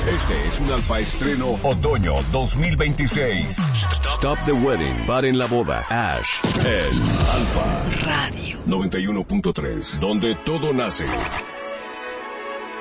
Este es un Alfa Estreno Otoño 2026. Stop the Wedding. Paren la boda. Ash. En Alfa Radio 91.3. Donde todo nace.